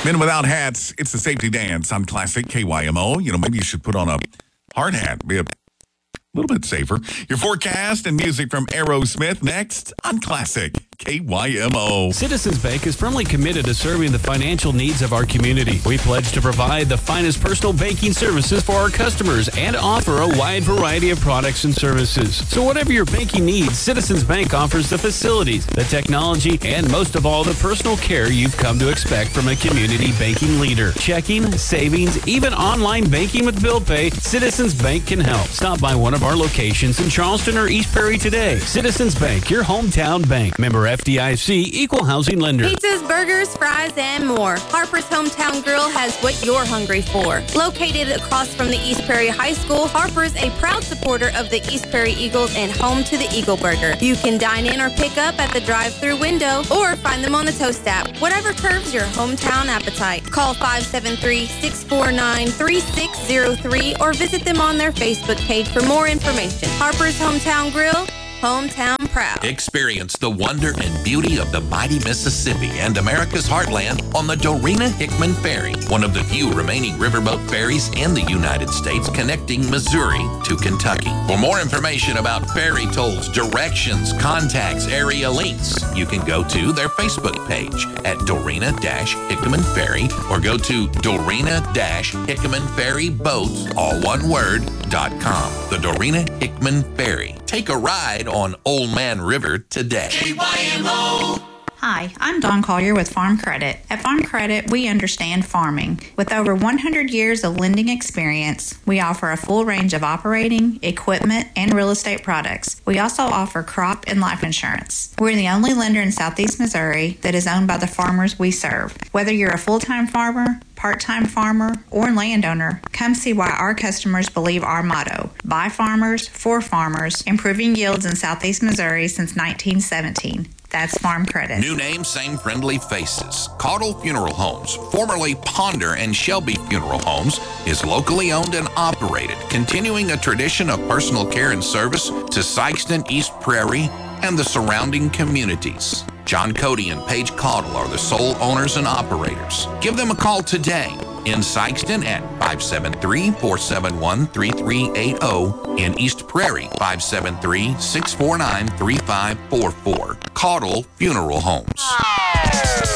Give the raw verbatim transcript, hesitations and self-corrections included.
Men without hats, it's the safety dance on Classic K Y M O. You know, maybe you should put on a hard hat, be a little bit safer. Your forecast and music from Aerosmith next on Classic K Y M O. Citizens Bank is firmly committed to serving the financial needs of our community. We pledge to provide the finest personal banking services for our customers and offer a wide variety of products and services. So whatever your banking needs, Citizens Bank offers the facilities, the technology, and most of all, the personal care you've come to expect from a community banking leader. Checking, savings, even online banking with bill pay, Citizens Bank can help. Stop by one of our locations in Charleston or East Prairie today. Citizens Bank, your hometown bank. Member F D I C, Equal Housing Lender. Pizzas, burgers, fries, and more. Harper's Hometown Grill has what you're hungry for. Located across from the East Prairie High School, Harper's a proud supporter of the East Prairie Eagles and home to the Eagle Burger. You can dine in or pick up at the drive-thru window or find them on the Toast app. Whatever curbs your hometown appetite. Call five seven three, six four nine, three six zero three or visit them on their Facebook page for more information. Harper's Hometown Grill, hometown proud. Experience the wonder and beauty of the mighty Mississippi and America's heartland on the Dorena Hickman Ferry, one of the few remaining riverboat ferries in the United States connecting Missouri to Kentucky. For more information about ferry tolls, directions, contacts, area links, you can go to their Facebook page at Dorena Hickman Ferry or go to Dorena Hickman Ferry Boats, all one word, dot com. The Dorena Hickman Ferry. Take a ride on Old Man River today. K Y M O. Hi, I'm Dawn Collier with Farm Credit. At Farm Credit, we understand farming. With over one hundred years of lending experience, we offer a full range of operating, equipment, and real estate products. We also offer crop and life insurance. We're the only lender in Southeast Missouri that is owned by the farmers we serve. Whether you're a full-time farmer, part-time farmer, or landowner, come see why our customers believe our motto, by farmers, for farmers, improving yields in Southeast Missouri since nineteen seventeen. That's Farm Credit. New name, same friendly faces. Caudle Funeral Homes, formerly Ponder and Shelby Funeral Homes, is locally owned and operated, continuing a tradition of personal care and service to Sikeston, East Prairie, and the surrounding communities. John Cody and Paige Caudle are the sole owners and operators. Give them a call today in Sikeston at five seven three, four seven one, three three eight zero, in East Prairie five seven three, six four nine, three five four four. Caudle Funeral Homes.